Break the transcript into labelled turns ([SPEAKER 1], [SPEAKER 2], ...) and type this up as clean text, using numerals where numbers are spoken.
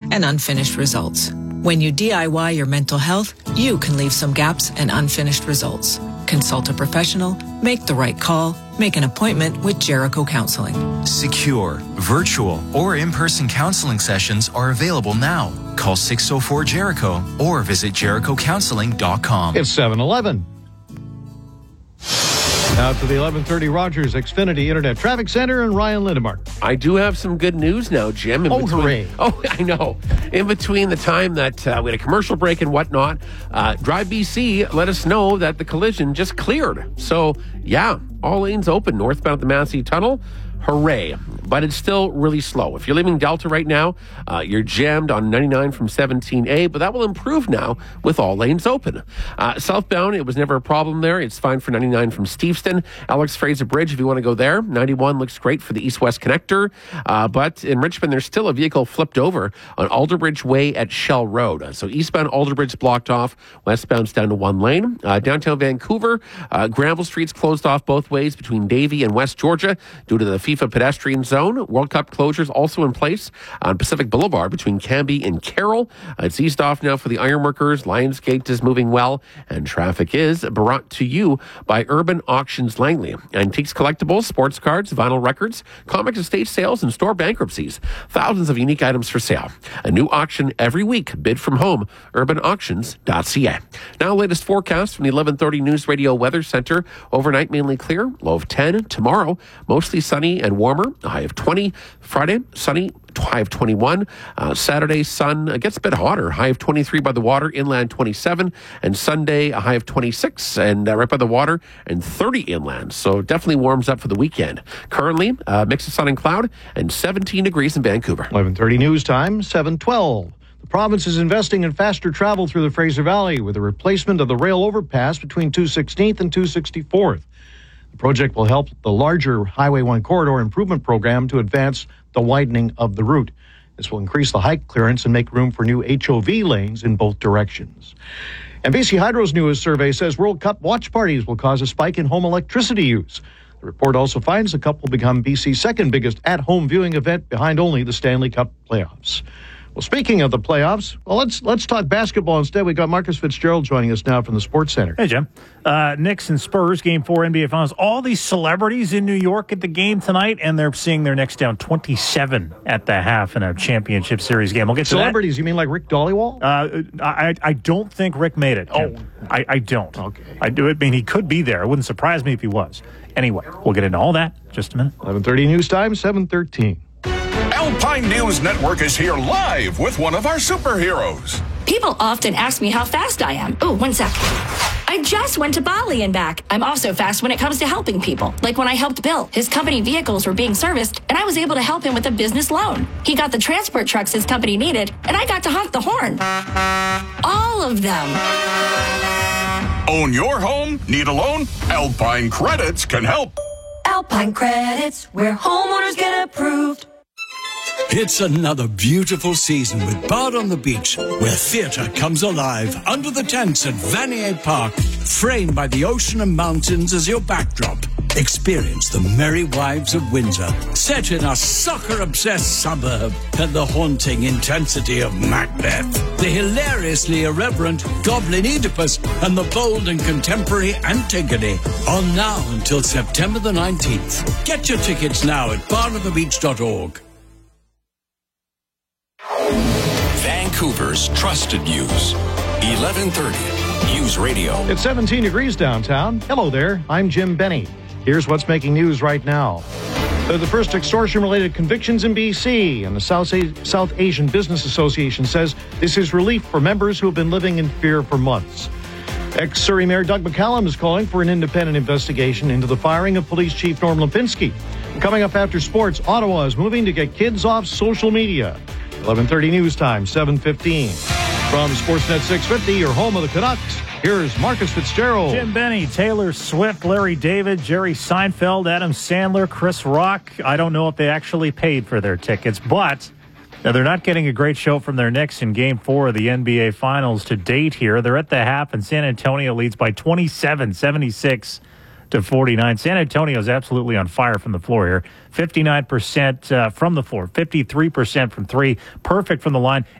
[SPEAKER 1] and unfinished results. When you DIY your mental health, you can leave some gaps and unfinished results. Consult a professional, make the right call, make an appointment with Jericho Counseling.
[SPEAKER 2] Secure, virtual, or in-person counseling sessions are available now. Call 604-JERICHO or visit jerichocounseling.com.
[SPEAKER 3] It's 7-Eleven. Now to the 1130 Rogers Xfinity Internet Traffic Center and Ryan Lindemark.
[SPEAKER 4] I do have some good news now, Jim.
[SPEAKER 3] Hooray.
[SPEAKER 4] Oh, I know. In between the time that we had a commercial break and whatnot, Drive BC let us know that the collision just cleared. So, yeah, all lanes open northbound at the Massey Tunnel. Hooray. But it's still really slow. If you're leaving Delta right now, you're jammed on 99 from 17A, but that will improve now with all lanes open. Southbound, it was never a problem there. It's fine for 99 from Steveston. Alex Fraser Bridge, if you want to go there. 91 looks great for the east-west connector. But in Richmond, there's still a vehicle flipped over on Alderbridge Way at Shell Road. So eastbound Alderbridge blocked off. Westbound's down to one lane. Downtown Vancouver, Granville Street's closed off both ways between Davie and West Georgia due to the FIFA pedestrian zone. World Cup closures also in place on Pacific Boulevard between Cambie and Carroll. It's eased off now for the ironworkers. Lionsgate is moving well, and traffic is brought to you by Urban Auctions Langley. Antiques, collectibles, sports cards, vinyl records, comic estate sales, and store bankruptcies. Thousands of unique items for sale. A new auction every week. Bid from home. urbanauctions.ca. Now, latest forecast from the 1130 News Radio Weather Center. Overnight, mainly clear. Low of 10. Tomorrow, mostly sunny and warmer. A high of 20. Friday, sunny, high of 21. Saturday, sun gets a bit hotter. High of 23 by the water, inland 27. And Sunday, a high of 26 and right by the water, and 30 inland. So definitely warms up for the weekend. Currently, mix of sun and cloud and 17 degrees in Vancouver.
[SPEAKER 3] 1130 news time, 7:12. The province is investing in faster travel through the Fraser Valley with a replacement of the rail overpass between 216th and 264th. The project will help the larger Highway 1 corridor improvement program to advance the widening of the route. This will increase the height clearance and make room for new HOV lanes in both directions. And BC Hydro's newest survey says World Cup watch parties will cause a spike in home electricity use. The report also finds the Cup will become BC's second biggest at-home viewing event behind only the Stanley Cup playoffs. Well, speaking of the playoffs, let's talk basketball instead. We got Marcus Fitzgerald joining us now from the Sports Center.
[SPEAKER 5] Hey, Jim. Knicks and Spurs, Game 4 NBA Finals. All these celebrities in New York at the game tonight, and they're seeing their Knicks down 27 at the half in a championship series game. We'll get to
[SPEAKER 3] celebrities, you mean like Rick Dollywall?
[SPEAKER 5] I don't think Rick made it, Jim. I don't.
[SPEAKER 3] Okay.
[SPEAKER 5] I mean, he could be there. It wouldn't surprise me if he was. Anyway, we'll get into all that in just a minute.
[SPEAKER 3] 11:30 news time, 7:13.
[SPEAKER 6] Alpine News Network is here live with one of our superheroes.
[SPEAKER 7] People often ask me how fast I am. Oh, 1 sec. I just went to Bali and back. I'm also fast when it comes to helping people. Like when I helped Bill. His company vehicles were being serviced, and I was able to help him with a business loan. He got the transport trucks his company needed, and I got to honk the horn. All of them.
[SPEAKER 6] Own your home? Need a loan? Alpine Credits can help.
[SPEAKER 8] Alpine Credits, where homeowners get approved.
[SPEAKER 9] It's another beautiful season with Bard on the Beach, where theatre comes alive under the tents at Vanier Park, framed by the ocean and mountains as your backdrop. Experience the Merry Wives of Windsor, set in a soccer-obsessed suburb, and the haunting intensity of Macbeth, the hilariously irreverent Goblin Oedipus, and the bold and contemporary Antigone. On now until September the 19th. Get your tickets now at bardonthebeach.org.
[SPEAKER 10] Vancouver's trusted news. 1130 News Radio.
[SPEAKER 3] It's 17 degrees downtown. Hello there. I'm Jim Benny. Here's what's making news right now. They're the first extortion-related convictions in BC, and the South Asian Business Association says this is relief for members who have been living in fear for months. Ex-Surrey Mayor Doug McCallum is calling for an independent investigation into the firing of Police Chief Norm Lipinski. Coming up after sports, Ottawa is moving to get kids off social media. 11:30 news time, 7:15. From Sportsnet 650, your home of the Canucks, here's Marcus Fitzgerald.
[SPEAKER 5] Jim Benny, Taylor Swift, Larry David, Jerry Seinfeld, Adam Sandler, Chris Rock. I don't know if they actually paid for their tickets, but they're not getting a great show from their Knicks in Game 4 of the NBA Finals to date here. They're at the half, and San Antonio leads by 27, 76 to 49. San Antonio is absolutely on fire from the floor here. 59% from the floor, 53% from three, perfect from the line.